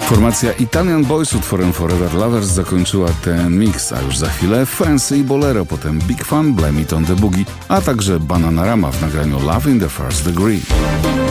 Formacja Italian Boys utworem Forever Lovers zakończyła ten mix, a już za chwilę Fancy i Bolero, potem Big Fun, Blame It on the Boogie, a także Bananarama w nagraniu Love in the First Degree.